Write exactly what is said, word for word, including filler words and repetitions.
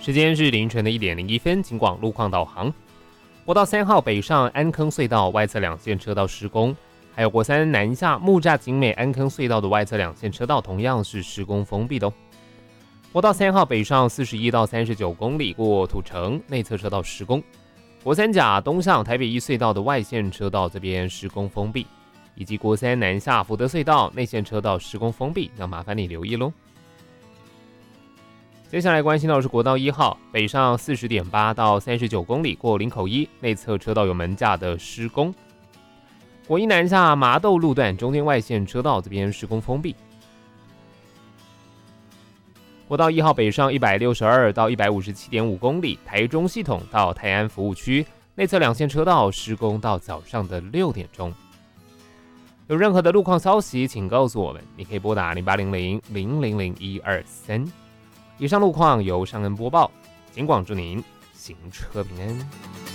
时间是凌晨的一点零一分，警广路况导航。国道三号北上安坑隧道外侧两线车道施工，还有国三南下木栅景美安坑隧道的外侧两线车道同样是施工封闭的哦。国道三号北上四十一到三十九公里过土城内侧车道施工，国三甲东向台北一隧道的外线车道这边施工封闭，以及国三南下福德隧道内线车道施工封闭，要麻烦你留意咯。接下来关心到的是国道一号北上四十点八到三十九公里过林口一内侧车道有门架的施工，国一南下麻豆路段中间外线车道这边施工封闭。国道一号北上一百六十二到一百五十七点五公里台中系统到泰安服务区内侧两线车道施工到早上的六点钟。有任何的路况消息请告诉我们，你可以拨打零八零零零零零一二三。以上路况由尚恩播报，警广祝您行车平安。